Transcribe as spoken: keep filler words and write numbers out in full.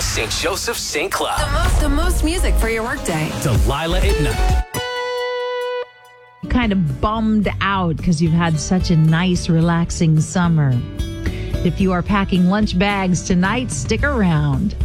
Saint Joseph Saint Cloud. The most, the most music for your workday. Delilah at night. Kind of bummed out because you've had such a nice, relaxing summer. If you are packing lunch bags tonight, stick around.